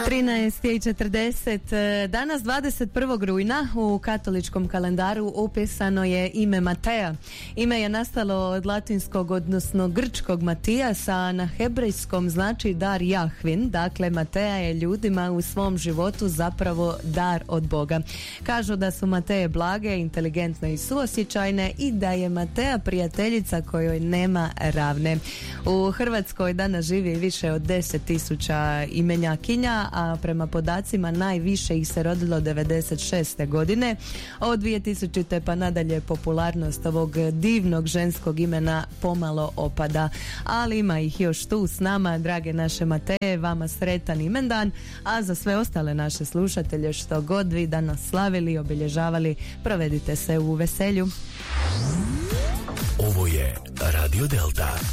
13:40. Danas 21. rujna u katoličkom kalendaru upisano je ime Mateja. Ime je nastalo od latinskog, odnosno grčkog Matijas, a na hebrejskom znači dar Jahvin. Dakle, Mateja je ljudima u svom životu zapravo dar od Boga. Kažu da su Mateje blage, inteligentne i suosjećajne i da je Mateja prijateljica kojoj nema ravne. U Hrvatskoj danas živi više od 10.000 imenjakinja, a prema podacima najviše ih se rodilo 96. godine. Od 2000. pa nadalje popularnost ovog divnog ženskog imena pomalo opada, ali ima ih još tu s nama. Drage naše Mateje, vama sretan imendan, a za sve ostale naše slušatelje, što god vi danas slavili, obilježavali, provedite se u veselju. Ovo je Radio Delta.